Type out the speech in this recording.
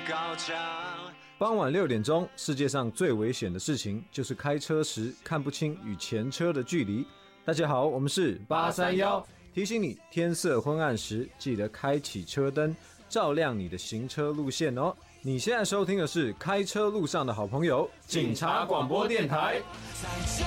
高墙。 傍晚6点钟，世界上最危险的事情就是开车时看不清与前车的距离。大家好，我们是831，提醒你天色昏暗时记得开启车灯，照亮你的行车路线哦。你现在收听的是开车路上的好朋友——警察广播电台。 在这